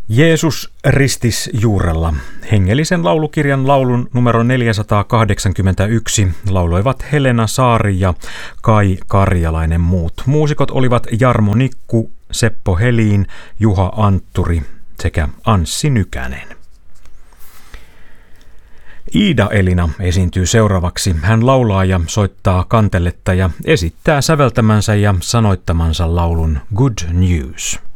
Jeesus ristis juurella. Hengellisen laulukirjan laulun numero 481 lauloivat Helena Saari ja Kai Karjalainen muut. Muusikot olivat Jarmo Nikku, Seppo Helin, Juha Antturi sekä Anssi Nykänen. Iida-Elina esiintyy seuraavaksi. Hän laulaa ja soittaa kanteletta ja esittää säveltämänsä ja sanoittamansa laulun Good News.